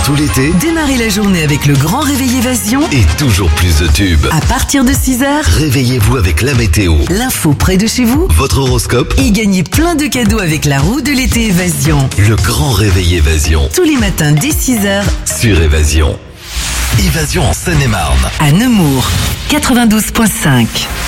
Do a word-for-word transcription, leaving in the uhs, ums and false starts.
tout l'été, Démarrez la journée avec le grand réveil Évasion. et toujours plus de tubes. À partir de six heures, Réveillez-vous avec la météo, l'info près de chez vous. votre horoscope, Et gagnez plein de cadeaux avec la roue de l'été Évasion. le grand réveil Évasion Tous les matins dès six heures, sur Évasion. Évasion en Seine-et-Marne. à Nemours, quatre-vingt-douze virgule cinq.